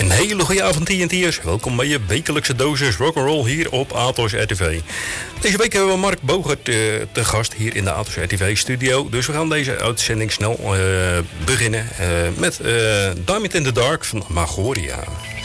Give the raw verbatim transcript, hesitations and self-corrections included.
Een hele goede avond T N T'ers. Welkom bij je wekelijkse dosis rock'n'roll hier op Atos R T V. Deze week hebben we Mark Bogert uh, te gast hier in de Atos R T V studio. Dus we gaan deze uitzending snel uh, beginnen uh, met uh, Diamond in the Dark van Magoria.